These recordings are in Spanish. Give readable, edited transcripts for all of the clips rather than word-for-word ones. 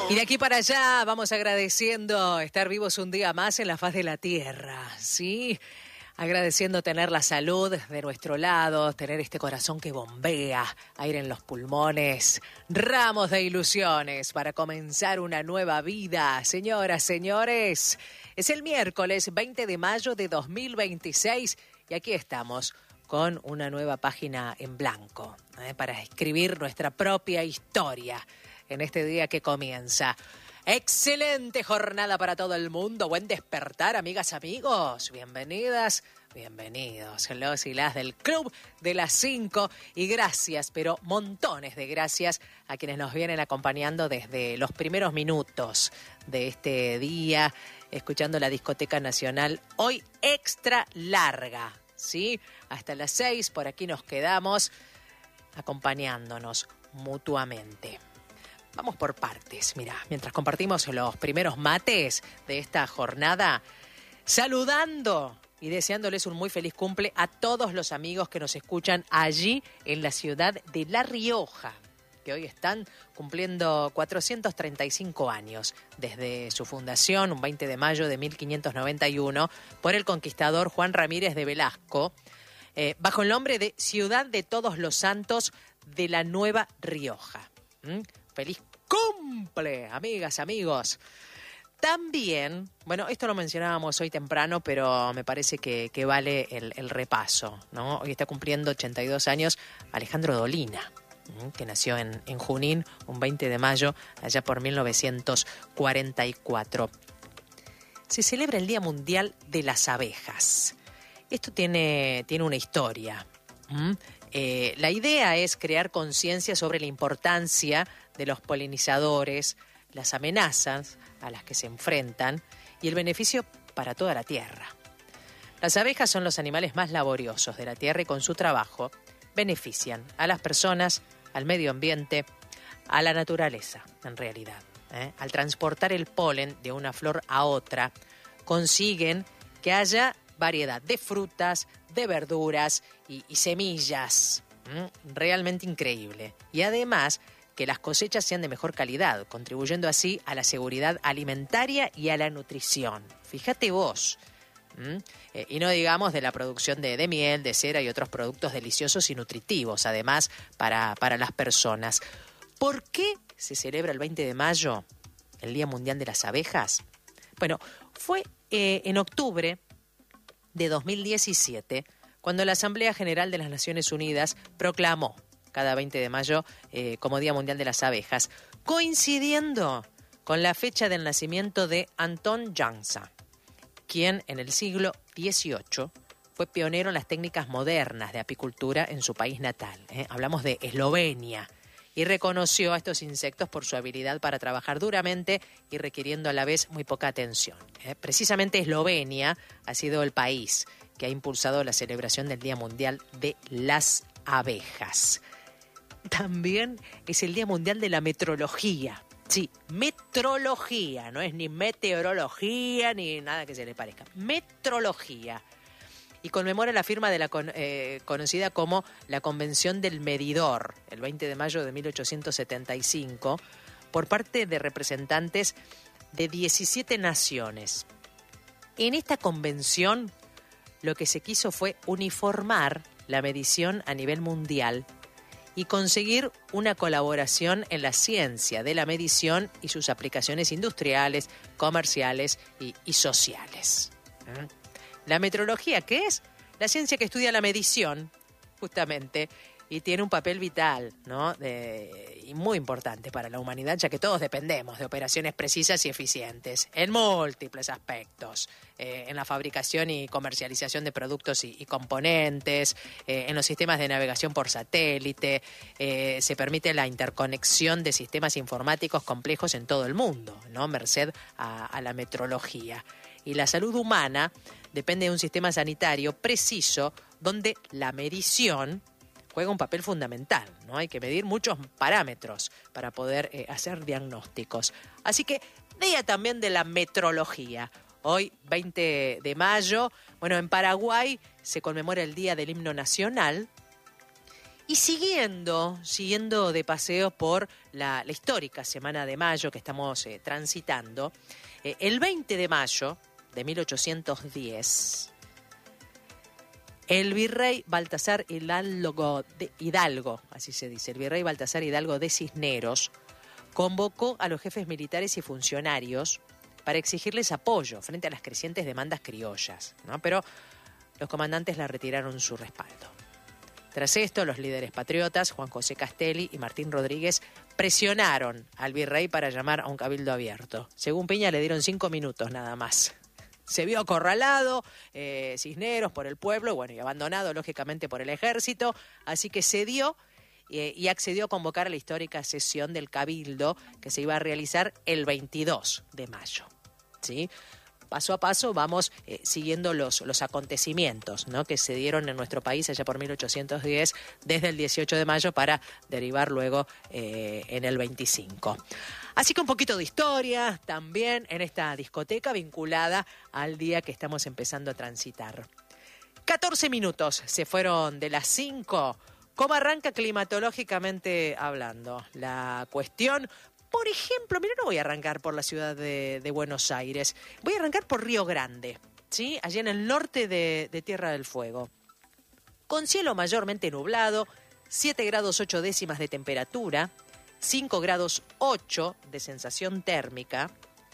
Y de aquí para allá vamos agradeciendo estar vivos un día más en la faz de la tierra, ¿sí? Agradeciendo tener la salud de nuestro lado, tener este corazón que bombea, aire en los pulmones, ramos de ilusiones para comenzar una nueva vida. Señoras, señores, es el miércoles 20 de mayo de 2026 y aquí estamos con una nueva página en blanco, para escribir nuestra propia historia en este día que comienza. Excelente jornada para todo el mundo. Buen despertar, amigas, amigos. Bienvenidas, bienvenidos. Los y las del Club de las 5. Y gracias, pero montones de gracias a quienes nos vienen acompañando desde los primeros minutos de este día, escuchando la Discoteca Nacional. Hoy extra larga, ¿sí? Hasta las 6, por aquí nos quedamos acompañándonos mutuamente. Vamos por partes, mira, mientras compartimos los primeros mates de esta jornada, saludando y deseándoles un muy feliz cumple a todos los amigos que nos escuchan allí en la ciudad de La Rioja, que hoy están cumpliendo 435 años desde su fundación, un 20 de mayo de 1591, por el conquistador Juan Ramírez de Velasco, bajo el nombre de Ciudad de Todos los Santos de la Nueva Rioja. ¡Feliz cumple, amigas, amigos! También, bueno, esto lo mencionábamos hoy temprano, pero me parece que vale el repaso, ¿no? Hoy está cumpliendo 82 años Alejandro Dolina, que nació en Junín, un 20 de mayo, allá por 1944. Se celebra el Día Mundial de las Abejas. Esto tiene una historia. La idea es crear conciencia sobre la importancia de los polinizadores, las amenazas a las que se enfrentan y el beneficio para toda la tierra. Las abejas son los animales más laboriosos de la tierra y con su trabajo benefician a las personas, al medio ambiente, a la naturaleza, en realidad. Al transportar el polen de una flor a otra, consiguen que haya variedad de frutas, de verduras y semillas. Realmente increíble. Y además que las cosechas sean de mejor calidad, contribuyendo así a la seguridad alimentaria y a la nutrición. Fíjate vos. Y no digamos de la producción de miel, de cera y otros productos deliciosos y nutritivos, además, para las personas. ¿Por qué se celebra el 20 de mayo, el Día Mundial de las Abejas? Bueno, fue en octubre de 2017, cuando la Asamblea General de las Naciones Unidas proclamó cada 20 de mayo como Día Mundial de las Abejas, coincidiendo con la fecha del nacimiento de Anton Jansa, quien en el siglo XVIII fue pionero en las técnicas modernas de apicultura en su país natal. Hablamos de Eslovenia. Y reconoció a estos insectos por su habilidad para trabajar duramente y requiriendo a la vez muy poca atención. Precisamente Eslovenia ha sido el país que ha impulsado la celebración del Día Mundial de las Abejas. También es el Día Mundial de la Metrología. Sí, metrología, no es ni meteorología ni nada que se le parezca. Metrología. Y conmemora la firma de la conocida como la Convención del Medidor, el 20 de mayo de 1875, por parte de representantes de 17 naciones. En esta convención, lo que se quiso fue uniformar la medición a nivel mundial y conseguir una colaboración en la ciencia de la medición y sus aplicaciones industriales, comerciales y sociales. La metrología, ¿qué es? La ciencia que estudia la medición, justamente, y tiene un papel vital, ¿no? Y muy importante para la humanidad, ya que todos dependemos de operaciones precisas y eficientes en múltiples aspectos, en la fabricación y comercialización de productos y componentes, en los sistemas de navegación por satélite, se permite la interconexión de sistemas informáticos complejos en todo el mundo, ¿no? Merced a la metrología. Y la salud humana depende de un sistema sanitario preciso donde la medición juega un papel fundamental, ¿no? Hay que medir muchos parámetros para poder hacer diagnósticos. Así que, día también de la metrología. Hoy, 20 de mayo, bueno, en Paraguay se conmemora el Día del Himno Nacional Y siguiendo de paseo por la histórica Semana de Mayo que estamos transitando, el 20 de mayo de 1810, el virrey Baltasar Hidalgo, así se dice, el virrey Baltasar Hidalgo de Cisneros, convocó a los jefes militares y funcionarios para exigirles apoyo frente a las crecientes demandas criollas, ¿no? Pero los comandantes le retiraron su respaldo. Tras esto, los líderes patriotas, Juan José Castelli y Martín Rodríguez, presionaron al virrey para llamar a un cabildo abierto. Según Piña, le dieron 5 minutos nada más. Se vio acorralado Cisneros por el pueblo, bueno, y abandonado lógicamente por el ejército, así que cedió y accedió a convocar a la histórica sesión del cabildo que se iba a realizar el 22 de mayo, ¿sí? Paso a paso vamos siguiendo los acontecimientos, ¿no?, que se dieron en nuestro país allá por 1810, desde el 18 de mayo para derivar luego en el 25. Así que un poquito de historia también en esta discoteca vinculada al día que estamos empezando a transitar. 14 minutos se fueron de las 5. ¿Cómo arranca climatológicamente hablando la cuestión? Por ejemplo, mira, no voy a arrancar por la ciudad de Buenos Aires, voy a arrancar por Río Grande, ¿sí? Allí en el norte de Tierra del Fuego. Con cielo mayormente nublado, 7 grados 8 décimas de temperatura, 5 grados 8 de sensación térmica,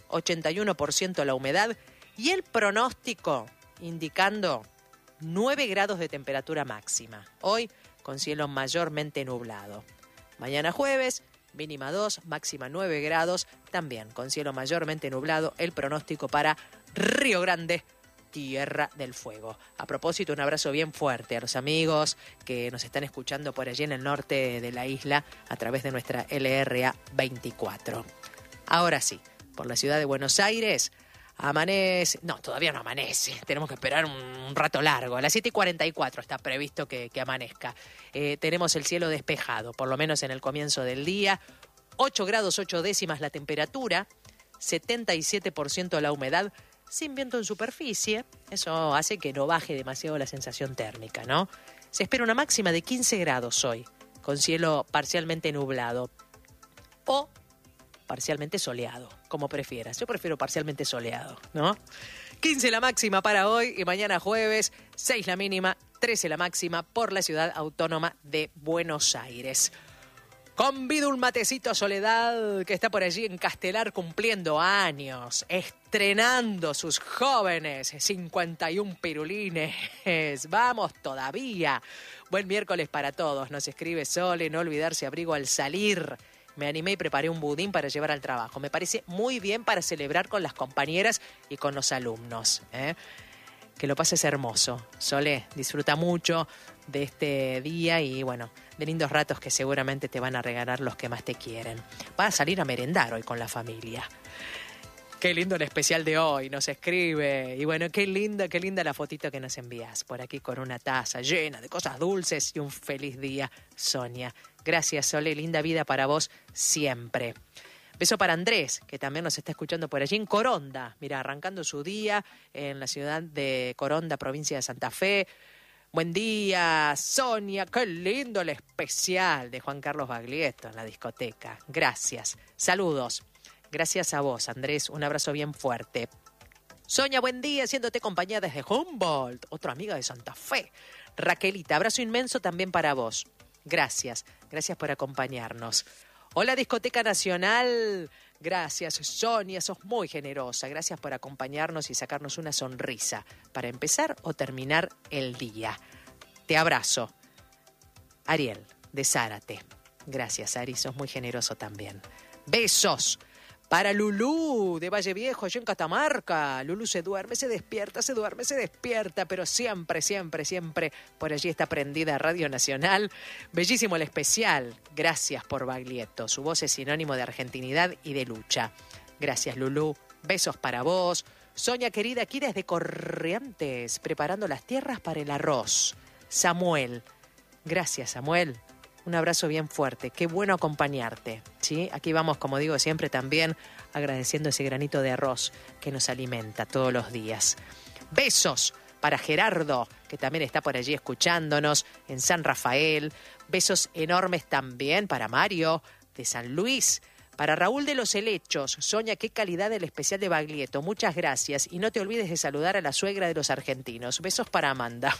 81% la humedad y el pronóstico indicando 9 grados de temperatura máxima. Hoy con cielo mayormente nublado. Mañana jueves, mínima 2, máxima 9 grados, también con cielo mayormente nublado, el pronóstico para Río Grande, Tierra del Fuego. A propósito, un abrazo bien fuerte a los amigos que nos están escuchando por allí en el norte de la isla a través de nuestra LRA 24. Ahora sí, por la ciudad de Buenos Aires, amanece, no, todavía no amanece, tenemos que esperar un rato largo. A las 7:44 está previsto que amanezca. Tenemos el cielo despejado, por lo menos en el comienzo del día. 8 grados 8 décimas la temperatura, 77% la humedad, sin viento en superficie. Eso hace que no baje demasiado la sensación térmica, ¿no? Se espera una máxima de 15 grados hoy, con cielo parcialmente nublado. O parcialmente soleado, como prefieras. Yo prefiero parcialmente soleado, ¿no? 15 la máxima para hoy y mañana jueves, 6 la mínima, 13 la máxima por la ciudad autónoma de Buenos Aires. Convido un matecito a Soledad, que está por allí en Castelar cumpliendo años, estrenando sus jóvenes 51 pirulines. Vamos todavía. Buen miércoles para todos. Nos escribe Sole, no olvidarse abrigo al salir. Me animé y preparé un budín para llevar al trabajo. Me parece muy bien para celebrar con las compañeras y con los alumnos, ¿eh? Que lo pases hermoso. Sole, disfruta mucho de este día y, bueno, de lindos ratos que seguramente te van a regalar los que más te quieren. Vas a salir a merendar hoy con la familia. Qué lindo el especial de hoy, nos escribe. Y bueno, qué linda la fotito que nos envías. Por aquí con una taza llena de cosas dulces y un feliz día, Sonia. Gracias, Sole, linda vida para vos siempre. Beso para Andrés, que también nos está escuchando por allí en Coronda. Mira, arrancando su día en la ciudad de Coronda, provincia de Santa Fe. Buen día, Sonia. Qué lindo el especial de Juan Carlos Baglietto en la discoteca. Gracias. Saludos. Gracias a vos, Andrés. Un abrazo bien fuerte. Sonia, buen día, haciéndote compañía desde Humboldt. Otra amiga de Santa Fe. Raquelita, abrazo inmenso también para vos. Gracias. Gracias por acompañarnos. Hola, Discoteca Nacional. Gracias, Sonia, sos muy generosa. Gracias por acompañarnos y sacarnos una sonrisa para empezar o terminar el día. Te abrazo. Ariel, de Zárate. Gracias, Ari, sos muy generoso también. Besos para Lulú, de Valle Viejo, allá en Catamarca. Lulú se duerme, se despierta, pero siempre, siempre, siempre por allí está prendida Radio Nacional. Bellísimo el especial. Gracias por Baglietto. Su voz es sinónimo de argentinidad y de lucha. Gracias, Lulú. Besos para vos. Sonia, querida, aquí desde Corrientes, preparando las tierras para el arroz. Samuel. Gracias, Samuel. Un abrazo bien fuerte, qué bueno acompañarte, ¿sí? Aquí vamos, como digo siempre, también agradeciendo ese granito de arroz que nos alimenta todos los días. Besos Para Gerardo, que también está por allí escuchándonos en San Rafael. Besos enormes también para Mario de San Luis. Para Raúl de los Helechos, Sonia, qué calidad el especial de Baglietto. Muchas gracias. Y no te olvides de saludar a la suegra de los argentinos. Besos para Amanda.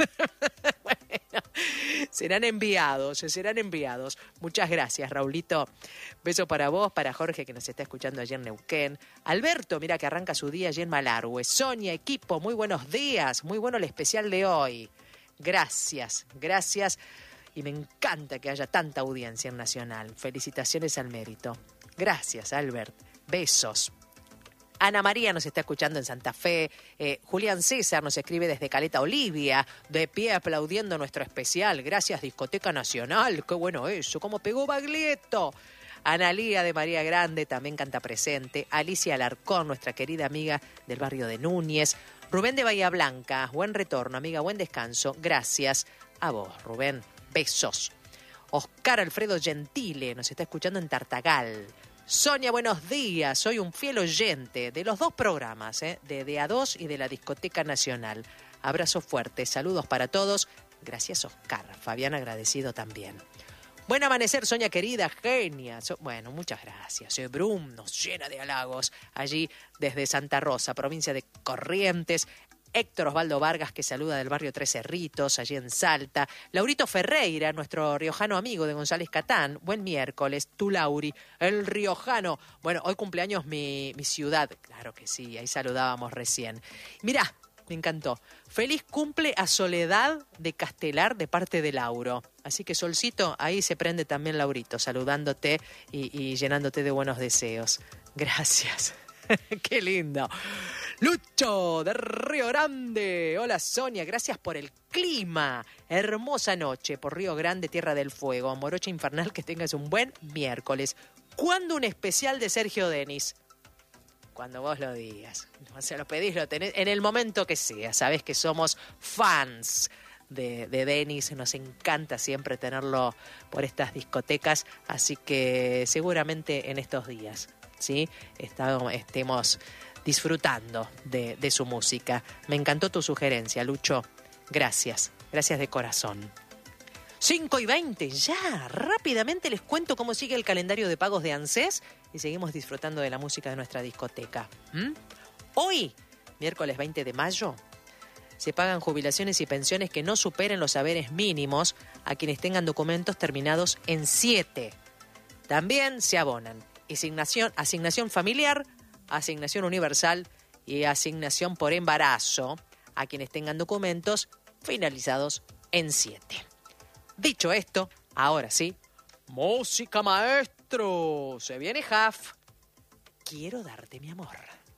Bueno, serán enviados. Muchas gracias, Raulito. Beso para vos, para Jorge, que nos está escuchando allí en Neuquén. Alberto, mira que arranca su día allí en Malargüe. Sonia, equipo, muy buenos días. Muy bueno el especial de hoy. Gracias. Y me encanta que haya tanta audiencia en Nacional. Felicitaciones al mérito. Gracias, Albert. Besos. Ana María nos está escuchando en Santa Fe. Julián César nos escribe desde Caleta Olivia, de pie aplaudiendo nuestro especial. Gracias, Discoteca Nacional. Qué bueno eso. ¿Cómo pegó Baglietto? Analía de María Grande también canta presente. Alicia Alarcón, nuestra querida amiga del barrio de Núñez. Rubén de Bahía Blanca. Buen retorno, amiga. Buen descanso. Gracias a vos, Rubén. Besos. Oscar Alfredo Gentile nos está escuchando en Tartagal. Sonia, buenos días. Soy un fiel oyente de los dos programas, de A2 y de la Discoteca Nacional. Abrazo fuerte. Saludos para todos. Gracias, Oscar. Fabián agradecido también. Buen amanecer, Sonia querida, genia. Bueno, muchas gracias. Brum nos llena de halagos allí desde Santa Rosa, provincia de Corrientes. Héctor Osvaldo Vargas, que saluda del barrio Tres Cerritos, allí en Salta. Laurito Ferreira, nuestro riojano amigo de González Catán. Buen miércoles. Tú, Lauri, el riojano. Bueno, hoy cumpleaños mi ciudad. Claro que sí, ahí saludábamos recién. Mirá, me encantó. Feliz cumple a Soledad de Castelar de parte de Lauro. Así que, Solcito, ahí se prende también Laurito, saludándote y llenándote de buenos deseos. Gracias. Qué lindo. Lucho de Río Grande. Hola, Sonia, gracias por el clima. Hermosa noche por Río Grande, Tierra del Fuego. Morocha infernal, que tengas un buen miércoles. ¿Cuándo un especial de Sergio Denis? Cuando vos lo digas. O sea, lo pedís, lo tenés en el momento que sea. Sabés que somos fans de Denis. Nos encanta siempre tenerlo por estas discotecas. Así que seguramente en estos días, ¿sí? Estemos disfrutando de su música. Me encantó tu sugerencia, Lucho. Gracias de corazón. 5:20, ya, rápidamente les cuento cómo sigue el calendario de pagos de ANSES y seguimos disfrutando de la música de nuestra discoteca. Hoy, miércoles 20 de mayo, se pagan jubilaciones y pensiones que no superen los haberes mínimos a quienes tengan documentos terminados en 7. También se abonan asignación familiar, asignación universal y asignación por embarazo a quienes tengan documentos finalizados en 7. Dicho esto, ahora sí, música, maestro. Se viene Jaf. Quiero darte mi amor.